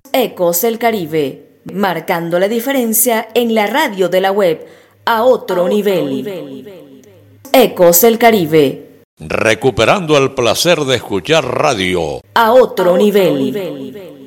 Ecos del Caribe, marcando la diferencia en la radio de la web a otro nivel. Ecos del Caribe. Recuperando el placer de escuchar radio a otro nivel.